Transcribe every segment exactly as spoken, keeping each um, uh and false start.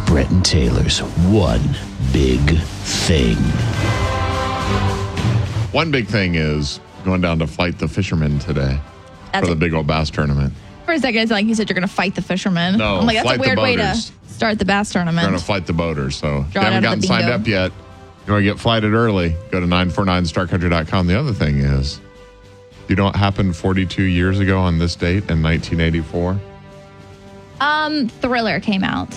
Brett and Taylor's One Big Thing. One big thing is going down to fight the fishermen today That's for the it. big old bass tournament. For a second, it's like you said you're going to fight the fishermen. No, I'm like, that's fight a the weird way to boaters. start the bass tournament. We're going to fight the boaters. So if you Draw it haven't out of gotten the signed bingo. up yet, you want to get flighted early, go to nine four nine star country dot com. The other thing is, you know what happened forty-two years ago on this date in nineteen eighty-four? Um, Thriller came out.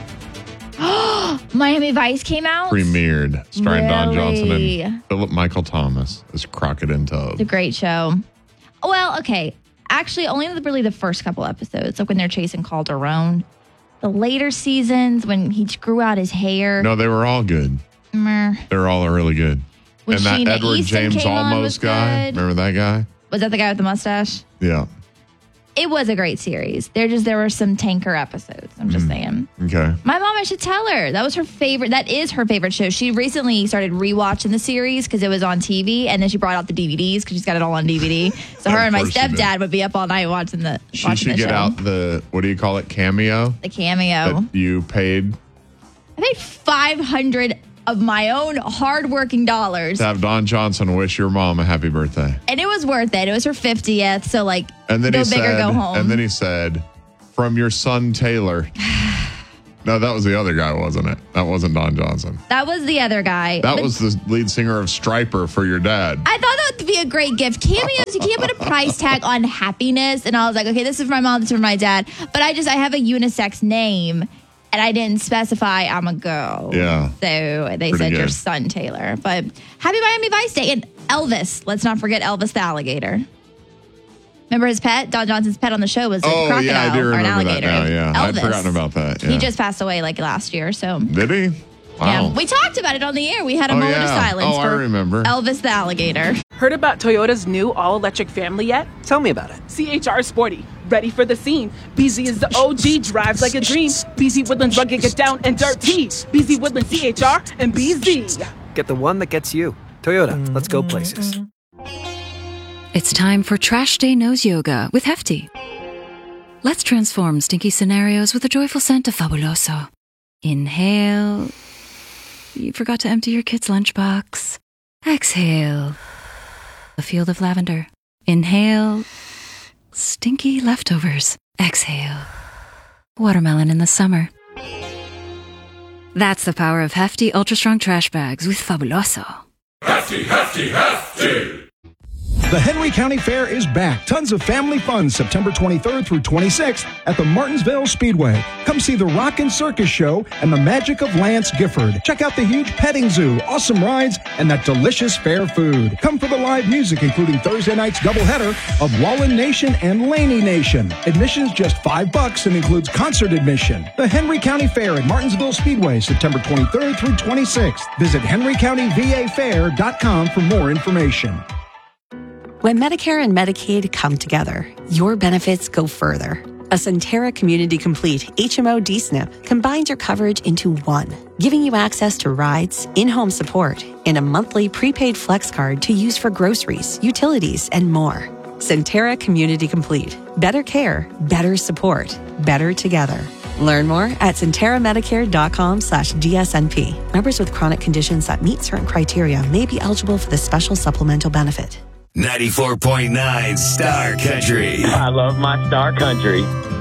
Miami Vice came out. Premiered, starring Don Johnson Really? and Philip Michael Thomas as Crockett and Toad. It's a great show. Well, okay. Actually, only the, really the first couple episodes, like when they're chasing Calderon. The later seasons, when he grew out his hair. No, they were all good. Meh. They were all really good. When and that Sheena Edward Easton James came on was Almost guy, good. remember that guy? Was that the guy with the mustache? Yeah. It was a great series. There just there were some tanker episodes. I'm just saying. Okay. My mom, I should tell her. That was her favorite. That is her favorite show. She recently started rewatching the series because it was on T V, and then she brought out the D V Ds because she's got it all on D V D. So her Of and my course she did. stepdad would be up all night watching the She watching should the get show. out the, what do you call it, cameo? The cameo. That you paid I paid five hundred of my own hardworking dollars, to have Don Johnson wish your mom a happy birthday. and it was worth it. It was her fiftieth, so like, And then go he big said, or go home. and then he said, from your son Taylor. No, that was the other guy, wasn't it? That wasn't Don Johnson. That was the other guy. That But was the lead singer of Stryper for your dad. I thought that would be a great gift. Cameos, you can't put a price tag on happiness. And I was like, okay, this is for my mom, this is for my dad. But I just, I have a unisex name, and I didn't specify I'm a girl. Yeah. So they Pretty said your good. son, Taylor. But happy Miami Vice Day. And Elvis, let's not forget Elvis the alligator. Remember his pet? Don Johnson's pet on the show was a Oh, crocodile yeah, I do or an remember that alligator. now. Yeah, Elvis. I'd forgotten about that. Yeah. He just passed away like last year. So Did he? Wow. yeah, we talked about it on the air. We had a Oh, moment of yeah. silence Oh, I for remember. Elvis the alligator. Heard about Toyota's new all-electric family yet? Tell me about it. C H R Sporty, ready for the scene. B Z is the O G, drives like a dream. B Z Woodlands rugged, get down and dirty. B Z Woodlands C H R and B Z. Get the one that gets you. Toyota, let's go places. It's time for Trash Day Nose Yoga with Hefty. Let's transform stinky scenarios with a joyful scent of Fabuloso. Inhale. You forgot to empty your kid's lunchbox. Exhale. A field of lavender. Inhale. Stinky leftovers. Exhale. Watermelon in the summer. That's the power of Hefty Ultra Strong Trash Bags with Fabuloso. Hefty, hefty, hefty! The Henry County Fair is back. Tons of family fun September twenty-third through twenty-sixth at the Martinsville Speedway. Come see the Rockin' Circus Show and the magic of Lance Gifford. Check out the huge petting zoo, awesome rides, and that delicious fair food. Come for the live music, including Thursday night's doubleheader of Wallen Nation and Laney Nation. Admission's just five bucks and includes concert admission. The Henry County Fair at Martinsville Speedway, September twenty-third through twenty-sixth. Visit henry county v a fair dot com for more information. When Medicare and Medicaid come together, your benefits go further. A Centera Community Complete H M O D S N P combines your coverage into one, giving you access to rides, in-home support, and a monthly prepaid flex card to use for groceries, utilities, and more. Centera Community Complete. Better care, better support, better together. Learn more at centeramedicare.com slash DSNP. Members with chronic conditions that meet certain criteria may be eligible for this special supplemental benefit. ninety-four point nine Star Country. I love my Star Country.